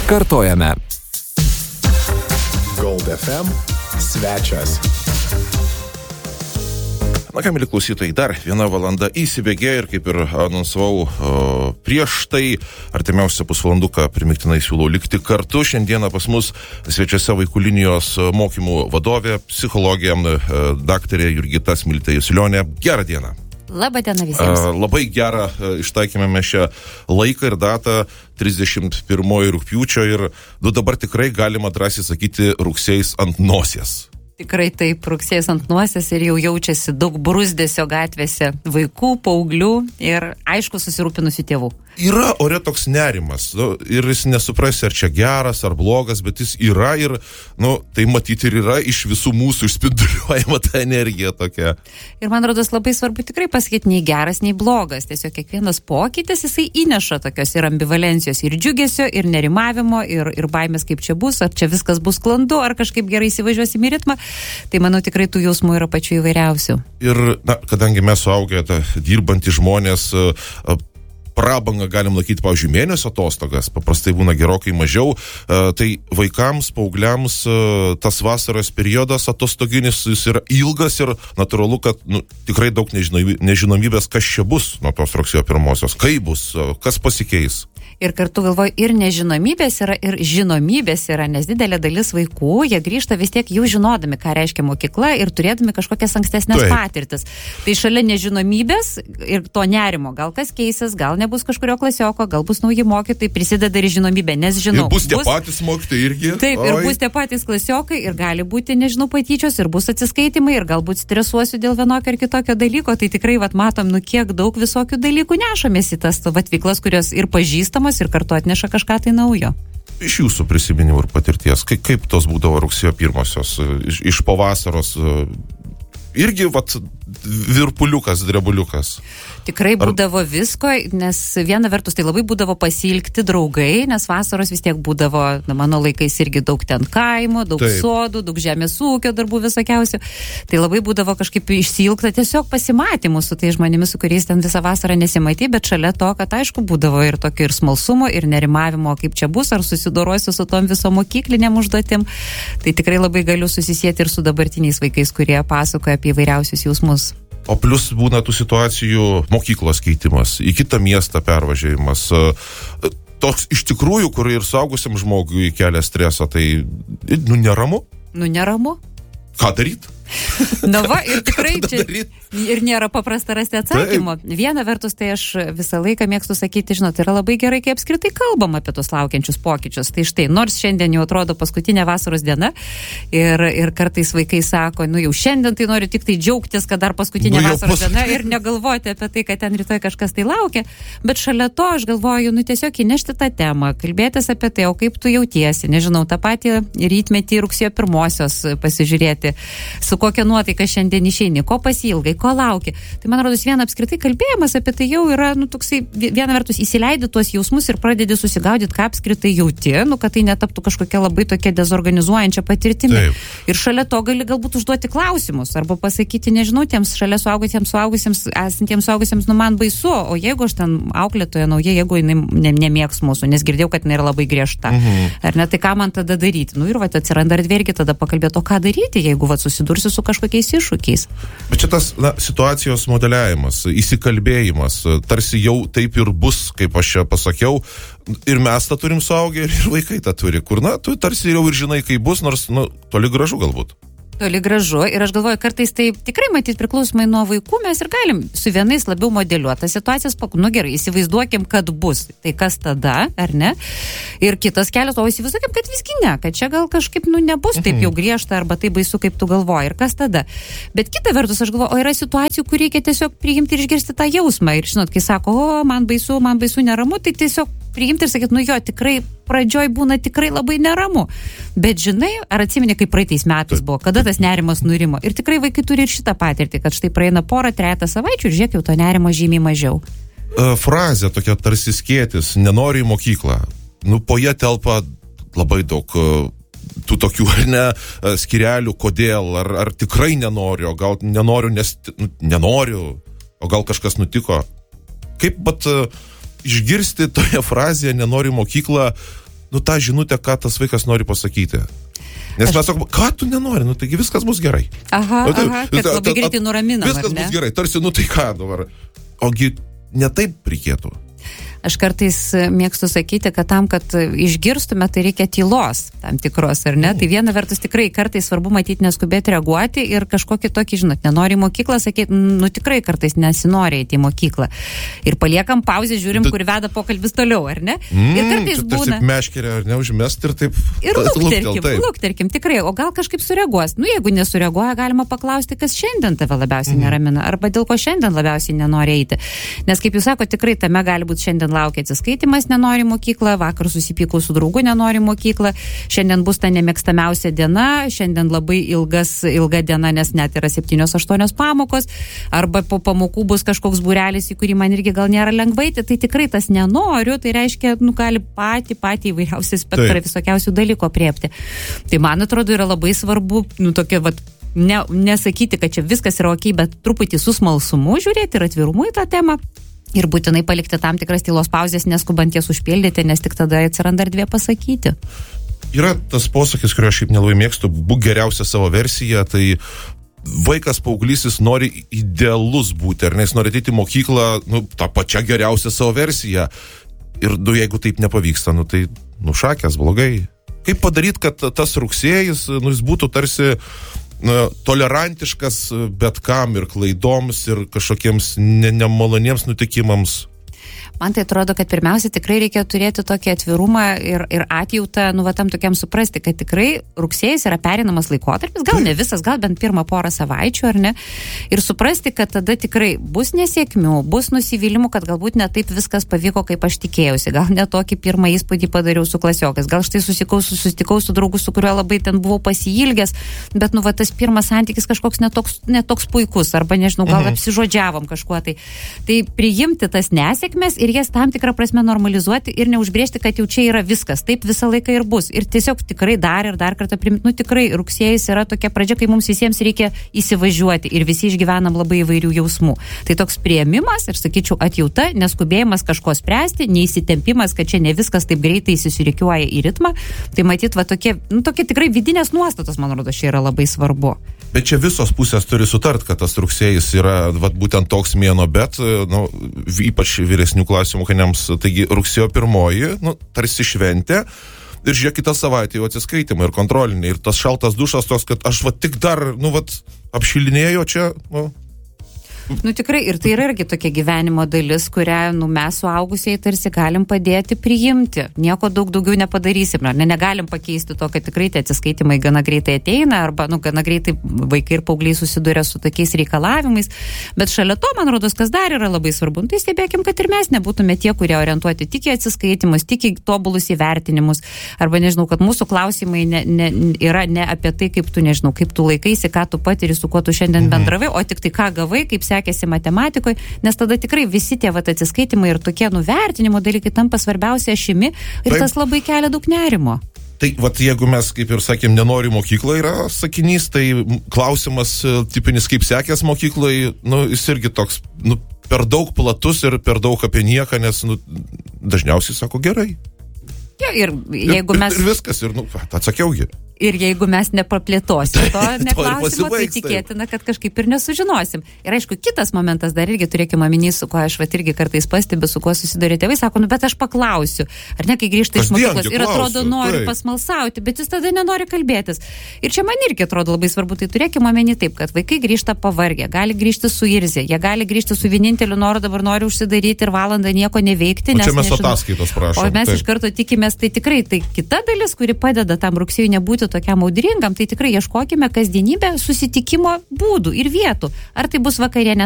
Kartojame. Gold FM svečias. Na ką, mėly klausytojai, dar 1 valanda įsibėgėjo ir kaip ir anonsavau prieš tai, artimiausią pusvalanduką primiktinai siūlau likti kartu. Šiandieną pas mus svečiuose vaikų linijos mokymų vadovė, psichologė, daktarė Jurgita Smiltė Jusilionė. Gerą dieną. Labą dieną visiems. Labai gerą ištaikėme mes šią laiką ir datą 31 rugpjūčio ir dabar tikrai galima drąsiai sakyti rugsėjais ant nosies. Tikrai taip, rugsėjas ant nosies ir jau jaučiasi daug bruzdesio gatvėse vaikų, paauglių ir aišku susirūpinusių tėvų. Yra ore toks nerimas ir jis nesuprasi, ar čia geras, ar blogas, bet jis yra ir, tai matyti ir yra iš visų mūsų išspinduliuojama ta energija tokia. Ir man rodos labai svarbu tikrai pasakyti, nei geras, nei blogas. Tiesiog kiekvienas pokytis, jisai įneša tokios ir ambivalencijos, ir džiugesio, ir nerimavimo, ir baimės, kaip čia bus, ar čia viskas bus sklandu, ar kažkaip gerai įsivažiuosim į ritmą. Tai manau tikrai tų jausmų yra pačių įvairiausių. Ir, kadangi mes suaugę, dirbantys žmonės, prabangą galim laikyti, pavyzdžiui, mėnesio atostogas, paprastai būna gerokai mažiau, tai vaikams, paaugliams tas vasaros periodas atostoginis jis yra ilgas ir natūralu, kad tikrai daug nežinomybės, kas čia bus nuo tos rugsėjo 1-osios, kaip bus, kas pasikeis. Ir kartu galvoju, ir nežinomybės yra, ir žinomybės yra, nes didelė dalis vaikų, jie grįžta vis tiek jau žinodami, ką reiškia mokykla ir turėdami kažkokias ankstesnės patirtis. Tai šalia nežinomybės ir to nerimo, gal kas keisis, gal nebus kažkurio klasioko, gal bus nauji mokytojai, prisideda ir žinomybė, nes žinau. Ir bus tie patys mokytojai irgi. Taip, ir bus tie patys klasiokai, ir gali būti, nežinau, patyčios, ir bus atsiskaitimai, ir galbūt stresuosiu dėl vienokio ar kitokio dalyko. Tai tikrai, matom, kiek daug visokių dalykų nešamės į tas veiklas, kurios ir pažįstamos, ir kartu atneša kažką tai naujo. Iš jūsų prisiminimų ir patirties, kaip tos būdavo rugsėjo 1-osios, iš pavasaros, irgi, virpuliukas, drebuliukas. Tikrai būdavo visko, nes viena vertus tai labai būdavo pasiilgti draugai, nes vasaros vis tiek būdavo, mano laikais irgi daug ten kaimo, daug sodų, daug žemės ūkio darbų visokiausių. Tai labai būdavo kažkaip išsiilgta tiesiog pasimatymų su tai žmonėmis, su kuriais ten visą vasarą nesimatė, bet šalia to, kad aišku būdavo ir tokio ir smalsumo, ir nerimavimo, kaip čia bus, ar susidorosiu su tom viso mokyklinėm užduotim. Tai tikrai labai galiu susisieti ir su dabartiniais vaikais, kurie pasakoja apie įvairiausius jausmus. O plus būna tų situacijų mokyklos keitimas, į kitą miestą pervažiavimas. Toks iš tikrųjų, kur ir suaugusiam žmogui kelia stresą, tai neramu? Neramu. Ką daryt? Ir tikrai čia ir nėra paprasta rasti atsakymą. Viena vertus, tai aš visą laiką mėgstu sakyti, yra labai gerai, kai apskritai kalbam apie tos laukiančius pokyčius. Tai štai, nors šiandien jau atrodo paskutinė vasaros diena ir kartais vaikai sako, jau šiandien tai noriu tik tai džiaugtis, kad dar paskutinė vasaros diena ir negalvoti apie tai, kad ten rytoj kažkas tai laukia. Bet šalia to aš galvoju, tiesiog įnešti tą temą, kalbėtis apie tai, o kaip tu jautiesi, nežinau, tą patį rytmetį rugsėjo 1-osios pasižiūrėti, su kokia nuotaika šiandien išeini, ko pasiilgai, ko lauki. Tai man rodos viena apskritai kalbėjimas apie tai jau yra, toksai, viena vertus įsileidi tuos jausmus ir pradedi susigaudyti, ką apskritai jauti, kad tai netaptų kažkokia labai tokia dezorganizuojančia patirtimi. Taip. Ir šalia to gali galbūt užduoti klausimus arba pasakyti, nežinau, tiems šalia suaugusiems, esantiems suaugusiems, man baisu, o jeigu aš ten auklėtoja nauja, jeigu jinai nemėgs mūsų, nes girdėjau, kad jinai yra labai griežta. Ar ne, tai ką man tada daryti? Ir atsiranda erdvė tada pakalbėti, o ką daryti, jeigu susidursiu su kažkokiais iššūkiais. Bet čia tas situacijos modeliavimas, įsikalbėjimas, tarsi jau taip ir bus, kaip aš čia pasakiau, ir mes tą turim suaugę, ir vaikai tą turi, kur, tu tarsi jau ir žinai, kaip bus, nors, toli gražu galbūt. Toli gražu ir aš galvoju, kartais tai tikrai matyt priklausomai nuo vaikų mes ir galim su vienais labiau modeliuoti tas situacijas, gerai, įsivaizduokim, kad bus, tai kas tada, ar ne? Ir kitas kelias, o įsivaizduokim, kad visgi ne, kad čia gal kažkaip nebus taip jau griežta arba taip baisu, kaip tu galvoji, ir kas tada. Bet kita vertus, aš galvoju, o yra situacijų, kur reikia tiesiog priimti ir išgirsti tą jausmą ir žinot, kai sako, man baisu, neramu, tai tiesiog priimti ir sakyti, tikrai pradžioj būna tikrai labai neramu. Bet žinai, ar atsimeni, kaip praeitais metais buvo, kada tas nerimas nurimo. Ir tikrai vaikai turi ir šitą patirtį, kad štai praeina 2-3 savaičių ir žiūrėk, jau to nerimo žymiai mažiau. Frazė tokia tarsi skėtis, nenori į mokyklą. Po ją telpa labai daug tų tokių, skirelių, kodėl, ar tikrai nenoriu, o gal nenoriu, nes nenoriu, o gal kažkas nutiko. Kaip išgirsti toje frazėje nenori mokyklą, tą žinutę, ką tas vaikas nori pasakyti. Nes mes sakome, ką tu nenori, taigi viskas bus gerai. Aha, kad labai greitai nuraminam, viskas bus gerai, tarsi, tai ką dabar. Ogi ne taip reikėtų. Aš kartais mėgstu sakyti, kad tam, kad išgirstume, tai reikia tylos tam tikros, ar ne? Tai viena vertus tikrai kartais svarbu matyti, neskubėti reaguoti ir kažkokį tokį, nenori į mokyklą, sakyti, tikrai kartais nesinori eiti į mokyklą. Ir paliekam pauzę, žiūrim, kur veda pokalbis toliau, ar ne? Ir kartais būna... Taip meškerė, ar neužmest ir taip... Ir lukterkim, tikrai, o gal kažkaip sureaguos. Jeigu nesureaguoja, galima paklausti, kas šiandien tave labiausiai neramina, arba dėl ko šiandien labiausiai nenori eiti. Nes, kaip jūs sakote, tikrai tame gali būti šiandien laukia atsiskaitimas, nenori mokyklą, vakar susipykau su draugu, nenori mokyklą, šiandien bus ta nemėgstamiausia diena, šiandien labai ilga diena, nes net yra 7-8 pamokos, arba po pamokų bus kažkoks būrelis, į kurį man irgi gal nėra lengvai, tai tikrai tas nenoriu, tai reiškia, gali patį įvairiausią spektrą visokiausių dalykų apriepti. Tai man atrodo yra labai svarbu, tokia, nesakyti, kad čia viskas yra okei, bet truputį su smalsumu žiūrėti ir atvirumu į tą temą. Ir būtinai palikti tam tikras tylos pauzės, neskubant jas užpildyti, nes tik tada atsiranda erdvė pasakyti. Yra tas posakis, kurio aš šiaip nelabai mėgstu, būk geriausia savo versija, tai vaikas paauglys jis nori idealus būti, ar ne, jis nori ateiti į mokyklą, tą pačią geriausią savo versiją. Ir jeigu taip nepavyksta, tai šakės, blogai. Kaip padaryti, kad tas rugsėjis, jis būtų tarsi tolerantiškas bet kam ir klaidoms ir kažkokiems nemaloniems nutikimams? Man tai atrodo, kad pirmiausia tikrai reikia turėti tokį atvirumą ir atjautą, tam tokiam suprasti, kad tikrai rugsėjis yra perinamas laikotarpis, gal ne visas, gal bent pirmą porą savaičių, ar ne? Ir suprasti, kad tada tikrai bus nesėkmių, bus nusivylimų, kad galbūt ne taip viskas pavyko, kaip aš tikėjausi, gal ne tokį pirmą įspūdį padariau su klasiokais, gal štai susitikau su draugu, su kuriuo labai ten buvau pasiilgęs, bet tas pirmas santykis kažkoks netoks puikus, arba nežinau, gal apsižodžiavom kažkuo tai. Tai priimti tas nesėkmes ir jas tam tikrą prasme normalizuoti ir neužbrėžti, kad jau čia yra viskas, taip visą laiką ir bus. Ir tiesiog tikrai dar kartą primti, tikrai rugsėjis yra tokia pradžia, kai mums visiems reikia įsivažiuoti ir visi išgyvenam labai įvairių jausmų. Tai toks priėmimas ir, sakyčiau, atjauta, neskubėjimas kažko spręsti, neįsitempimas, kad čia ne viskas taip greitai įsisirikiuoja į ritmą. Tai matyt, tokie tikrai vidinės nuostatos, man rodo, čia yra labai svarbu. Bet čia visos pusės turi sutart, kad tas rugsėjis yra būtent toks mėnuo, bet ypač vyresnių klasių mokiniams, taigi rugsėjo 1, tarsi šventė, ir žiūrėk, kitą savaitę jau atsiskaitimai ir kontroliniai, ir tas šaltas dušas toks, kad aš tik dar, apšilinėjo čia, tikrai, ir tai yra irgi tokia gyvenimo dalis, kurią, mes suaugusiai tarsi galim padėti priimti. Nieko daugiau nepadarysim, negalim pakeisti to, kad tikrai tie atsiskaitimai gana greitai ateina, arba, gana greitai vaikai ir paaugliai susiduria su tokiais reikalavimais. Bet šalia to, man rodos, kas dar yra labai svarbu, tai stebėkim, kad ir mes nebūtume tie, kurie orientuoti tik į atsiskaitimus, tik į tobulus įvertinimus, arba, nežinau, kad mūsų klausimai yra ne apie tai, kaip tu laikaisi, ką tu patiri, su kuo tu šiandien bendravai, o tik tai ką gavai, kaip sekėsi matematikoje, nes tada tikrai visi tie atsiskaitimai ir tokie nuvertinimo dalykai tampa svarbiausia ašimi ir tas labai kelia daug nerimo. Tai jeigu mes, kaip ir sakėm, nenori mokykloje yra sakinys, tai klausimas tipinis, kaip sekės mokykloje, jis irgi toks, per daug platus ir per daug apie nieką, nes dažniausiai sako gerai. Ja, ir jeigu mes... Ir viskas, ir atsakiaugi. Ir jeigu mes nepaplėtosim to neklausimo, tai tikėtina, kad kažkaip ir nesužinosim. Ir aišku, kitas momentas dar irgi turėkime omeny, su kuo aš irgi kartais pastebiu, su kuo susiduria tėvai, sako, bet aš paklausiu. Ar ne, kai grįžta iš mokyklos ir atrodo nori pasmalsauti, bet jis tada nenori kalbėtis. Ir čia man irgi atrodo labai svarbu, tai turėkime omeny taip, kad vaikai grįžta pavargę, gali grįžti suirzę, jie gali grįžti su vieninteliu noru, dabar nori užsidaryti ir valandą nieko neveikti. O čia mes ataskaitos prašom. O mes iš karto tikimės, tai tikrai, tai kita dalis, kuri padeda tam rugsėjui nebūti tokiam audringam, tai tikrai ieškokime kasdienybę susitikimo būdų ir vietų. Ar tai bus vakarienė